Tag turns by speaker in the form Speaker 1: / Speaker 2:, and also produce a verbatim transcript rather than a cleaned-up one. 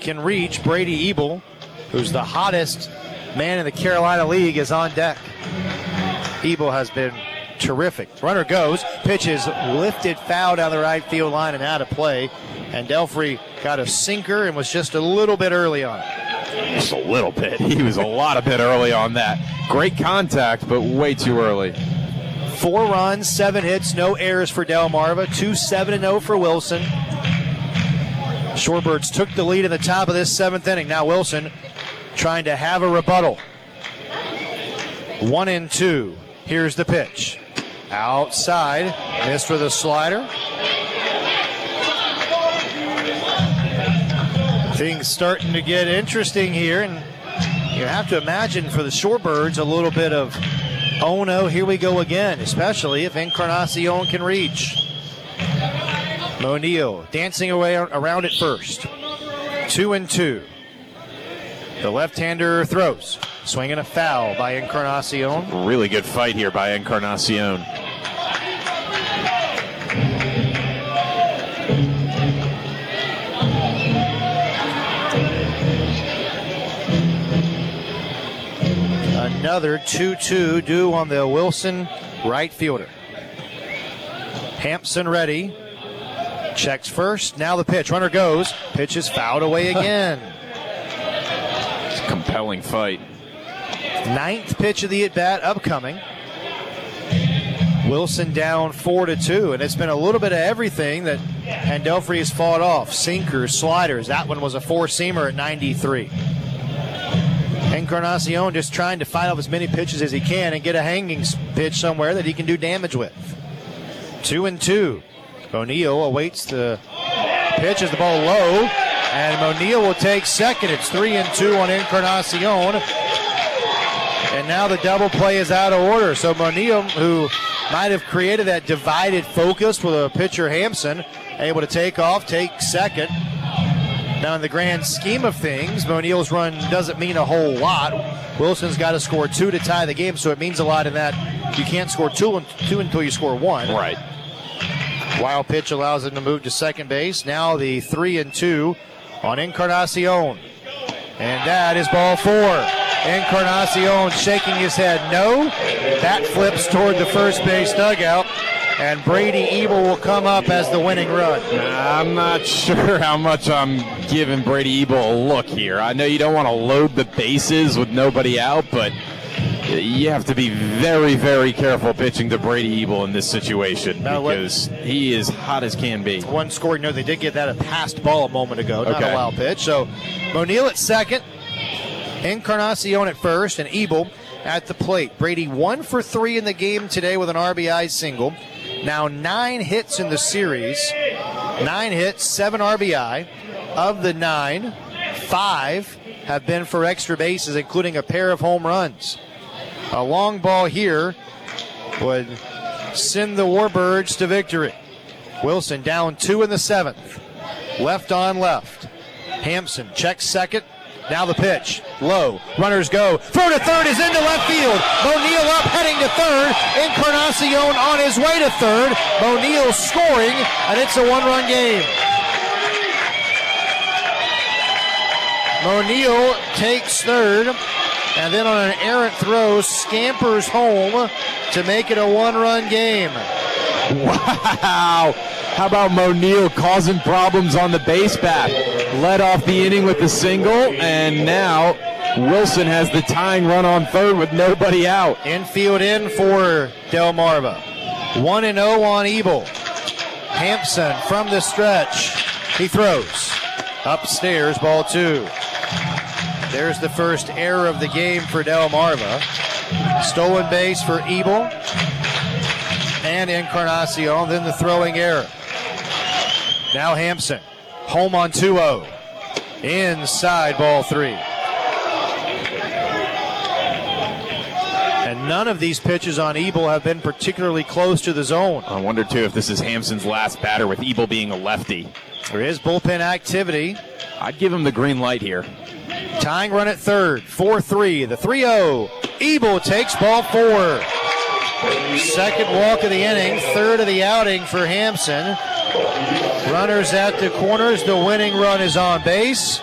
Speaker 1: can reach. Brady Ebel, who's the hottest man in the Carolina League, is on deck. Ebel has been terrific. Runner goes, pitches lifted foul down the right field line and out of play. And Delphi got a sinker and was just a little bit early on it.
Speaker 2: Just a little bit. He was a lot of bit early on that. Great contact, but way too early.
Speaker 1: Four runs, seven hits, no errors for Delmarva. two seven and oh for Wilson. Shorebirds took the lead in the top of this seventh inning. Now Wilson trying to have a rebuttal. One and two. Here's the pitch. Outside, missed with a slider. Things starting to get interesting here, and you have to imagine for the Shorebirds a little bit of, oh no, here we go again, especially if Encarnacion can reach. Monil dancing away around at first. Two and two. The left-hander throws. Swinging a foul by Encarnacion.
Speaker 2: Really good fight here by Encarnacion.
Speaker 1: Another two two due on the Wilson right fielder. Hampson ready. Checks first. Now the pitch. Runner goes. Pitch is fouled away again.
Speaker 2: It's a compelling fight.
Speaker 1: Ninth pitch of the at-bat upcoming. Wilson down four to two, and it's been a little bit of everything that Handelfree has fought off. Sinkers, sliders. That one was a four-seamer at ninety-three. Encarnacion just trying to fight off as many pitches as he can and get a hanging pitch somewhere that he can do damage with. Two and two. O'Neill awaits the pitch as the ball low, and O'Neill will take second. It's three and two on Encarnacion. And now the double play is out of order. So Monil, who might have created that divided focus with a pitcher Hampson, able to take off, take second. Now in the grand scheme of things, Monil's run doesn't mean a whole lot. Wilson's got to score two to tie the game, so it means a lot in that you can't score two, two until you score one.
Speaker 2: Right.
Speaker 1: Wild pitch allows him to move to second base. Now the three and two on Encarnacion. And that is ball four. Encarnacion shaking his head no. That flips toward the first base dugout, and Brady Ebel will come up as the winning run.
Speaker 2: I'm not sure how much I'm giving Brady Ebel a look here. I know you don't want to load the bases with nobody out, but you have to be very, very careful pitching to Brady Ebel in this situation because he is hot as can be.
Speaker 1: One scoring note, they did get that a passed ball a moment ago, not
Speaker 2: okay.
Speaker 1: a wild pitch. So Monil at second, Encarnacion at first, and Ebel at the plate. Brady one for three in the game today with an R B I single. Now nine hits in the series. Nine hits, seven R B I. Of the nine, five have been for extra bases, including a pair of home runs. A long ball here would send the Warbirds to victory. Wilson down two in the seventh. Left on left. Hampson checks second. Now the pitch. Low. Runners go. Throw to third is into left field. Monil up heading to third. Encarnacion on his way to third. Monil scoring, and it's a one-run game. Monil takes third, and then on an errant throw, scampers home to make it a one-run game.
Speaker 2: Wow. How about Monil causing problems on the base path? Led off the inning with the single, and now Wilson has the tying run on third with nobody out.
Speaker 1: Infield in for Delmarva. one and oh on Ebel. Hampson from the stretch. He throws. Upstairs, ball two. There's the first error of the game for Delmarva. Stolen base for Ebel and Encarnacion, then the throwing error. Now Hampson, home on two oh. Inside, ball three. And none of these pitches on Ebel have been particularly close to the zone.
Speaker 2: I wonder, too, if this is Hampson's last batter with Ebel being a lefty.
Speaker 1: There is bullpen activity.
Speaker 2: I'd give him the green light here.
Speaker 1: Tying run at third, four three, the three oh. Ebel takes ball four. Second walk of the inning, third of the outing for Hampson. Runners at the corners, the winning run is on base.